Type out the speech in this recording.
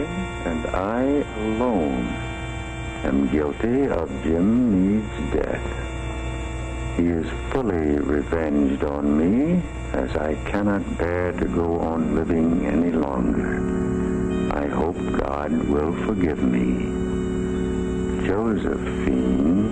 and I alone, am guilty of Jim Meade's death. He is fully revenged on me, as I cannot bear to go on living any longer. I hope God will forgive me. Josephine